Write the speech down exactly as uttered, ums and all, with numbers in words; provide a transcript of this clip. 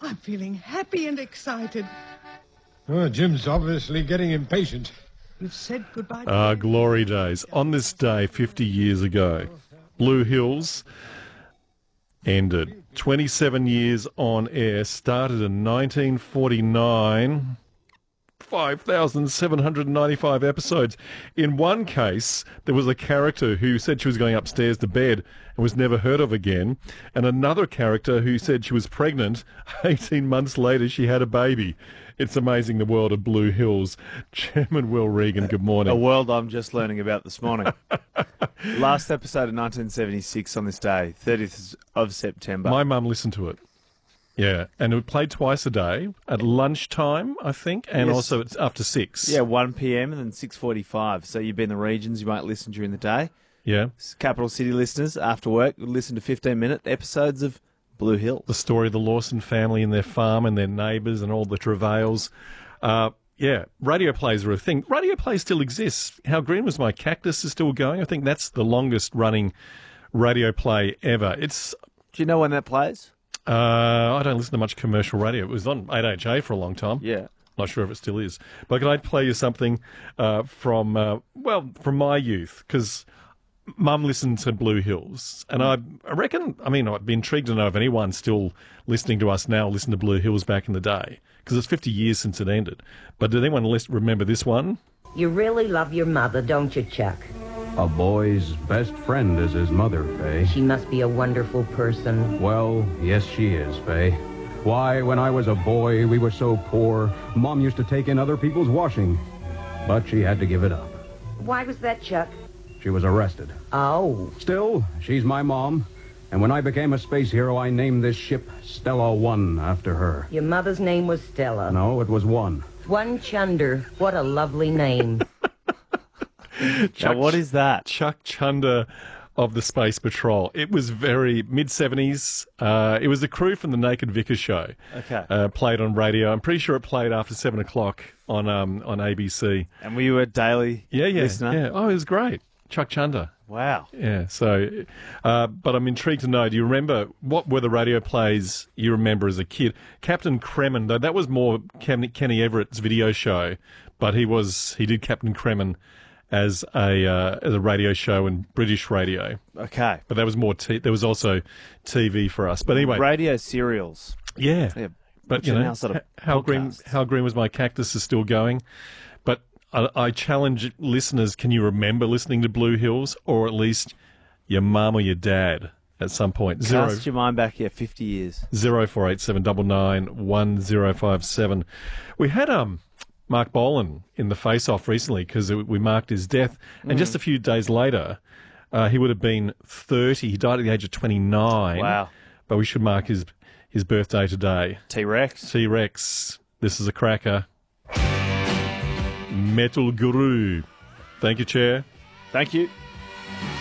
I'm feeling happy and excited. Oh, Jim's obviously getting impatient. You've said goodbye to Ah, me. glory days. On this day, fifty years ago, Blue Hills ended. twenty-seven years on air, started in nineteen forty-nine. five thousand seven hundred ninety-five episodes. In one case, there was a character who said she was going upstairs to bed and was never heard of again, and another character who said she was pregnant. eighteen months later, she had a baby. It's amazing, the world of Blue Hills. Chairman Will Regan, good morning. A world I'm just learning about this morning. Last episode of nineteen seventy-six on this day, thirtieth of September. My mum listened to it. Yeah, and it played twice a day, at lunchtime, I think, and Yes. also it's after six. Yeah, one p.m. and then six forty-five. So you've been in the regions, you might listen during the day. Yeah. Capital City listeners, after work, listen to fifteen-minute episodes of Blue Hills. The story of the Lawson family and their farm and their neighbours and all the travails. Uh, yeah, radio plays are a thing. Radio play still exists. How Green Was My Cactus is still going. I think that's the longest running radio play ever. It's Do you know when that plays? uh, I don't listen to much commercial radio. It was on eight H A for a long time. Yeah. Not sure if it still is. But can I play you something uh, from, uh, well, from my youth? Because Mum listened to Blue Hills, and I, I reckon, I mean, I'd be intrigued to know if anyone's still listening to us now listened to Blue Hills back in the day, because it's fifty years since it ended. But did anyone list, remember this one? You really love your mother, don't you, Chuck? A boy's best friend is his mother, Faye. She must be a wonderful person. Well, yes, she is, Faye. Why, when I was a boy, we were so poor, Mom used to take in other people's washing. But she had to give it up. Why was that, Chuck? She was arrested. Oh. Still, she's my mom. And when I became a space hero, I named this ship Stella One after her. Your mother's name was Stella. No, it was One. One Chunder. What a lovely name. Now, what is that? Chuck Chunder of the Space Patrol. It was very mid-seventies. Uh, it was the crew from the Naked Vicar show. Okay. Uh, played on radio. I'm pretty sure it played after seven o'clock on um, on A B C. And were you a daily Yeah, yeah, listener? yeah. Oh, it was great. Chuck Chunder. Wow. Yeah, so, uh, but I'm intrigued to know, do you remember, what were the radio plays you remember as a kid? Captain Kremen, though, that was more Ken, Kenny Everett's video show, but he was, he did Captain Kremen as a, uh, as a radio show in British radio. Okay. But that was more, t- there was also T V for us. But anyway. Radio serials. Yeah. Yeah. But, Which you are know, now sort of how green, podcasts. how green Was My Cactus is still going. But I, I challenge listeners, can you remember listening to Blue Hills, or at least your mum or your dad at some point? Zero, Cast your mind back here fifty years. zero four eight seven nine nine one zero five seven. We had um Mark Bolan in the face-off recently because we marked his death, and just a few days later, uh, he would have been thirty. He died at the age of twenty-nine. Wow. But we should mark his his birthday today. T-Rex. T-Rex. This is a cracker. Metal Guru. Thank you, Chair. Thank you.